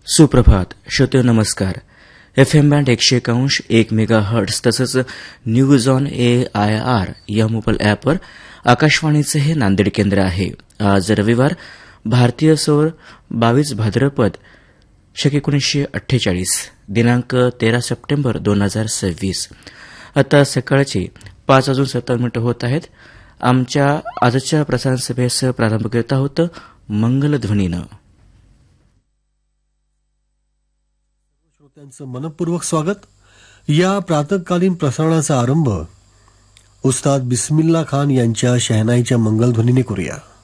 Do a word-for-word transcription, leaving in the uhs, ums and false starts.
सुप्रभात. श्रोते नमस्कार. एफ एम बँड एकशे एकांश एक मेगा हर्ट्स तसंच news on A I R या मोबाईल ॲपवर आकाशवाणीचं हे नांदेड केंद्र आहे. आज रविवार, भारतीय सौर बावीस भाद्रपद शक एकोणीसशे अठ्ठेचाळीस, दिनांक तेरा सप्टेंबर दोन हजार सव्वीस. आता सकाळचे पाच वाजून सत्तर मिनिटं होत आहेत. आमच्या आजच्या प्रसारण सभेस प्रारंभ करत आहोत मंगलध्वनीनं. श्रोत्यांचं मनपूर्वक स्वागत. या प्रातःकालीन प्रसारणाचा आरंभ उस्ताद बिस्मिल्ला खान यांच्या शहनाईच्या मंगलध्वनीने करूया.